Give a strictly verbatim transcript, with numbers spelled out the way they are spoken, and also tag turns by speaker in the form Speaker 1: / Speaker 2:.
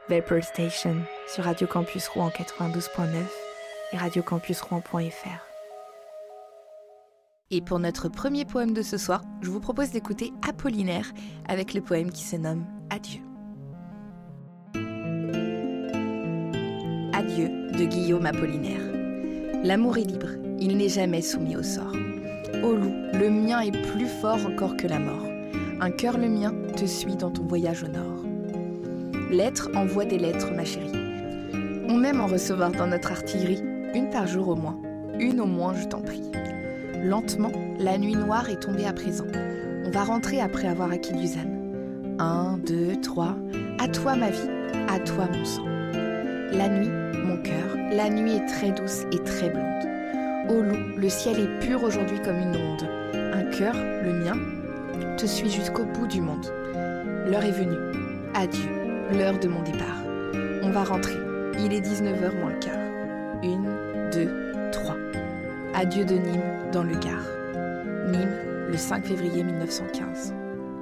Speaker 1: Vapor Station sur Radio Campus Rouen quatre-vingt-douze point neuf et radio campus rouen point f r. Et pour notre premier poème de ce soir, je vous propose d'écouter Apollinaire avec le poème qui se nomme Adieu. Adieu de Guillaume Apollinaire. L'amour est libre, il n'est jamais soumis au sort. Ô loup, le mien est plus fort encore que la mort. Un cœur le mien te suit dans ton voyage au nord. L'être envoie des lettres, ma chérie. On aime en recevoir dans notre artillerie, une par jour au moins, une au moins, je t'en prie. Lentement, la nuit noire est tombée à présent. On va rentrer après avoir acquis Lausanne. Un, deux, trois, à toi ma vie, à toi mon sang. La nuit, mon cœur, la nuit est très douce et très blonde. Ô loup, le ciel est pur aujourd'hui comme une onde. Un cœur, le mien, te suit jusqu'au bout du monde. L'heure est venue. Adieu, l'heure de mon départ. On va rentrer. Il est dix-neuf heures moins le quart. Une, deux, trois. Adieu de Nîmes, dans le Gard. Nîmes, le cinq février mille neuf cent quinze.